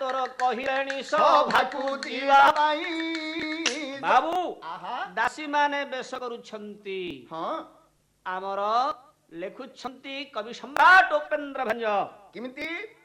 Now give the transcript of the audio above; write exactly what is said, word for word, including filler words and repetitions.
ତୋର କହିଲେଣି ସଭାକୁ ଯିବା ପାଇଁ ବାବୁ ଆହା ଦାସୀ ମାନେ ବେଶ କରୁଛନ୍ତି ହଁ ଆମର ଲେଖୁଛନ୍ତି କବି ସମ୍ରାଟ ଉପେନ୍ଦ୍ର ଭଞ୍ଜ କେମିତି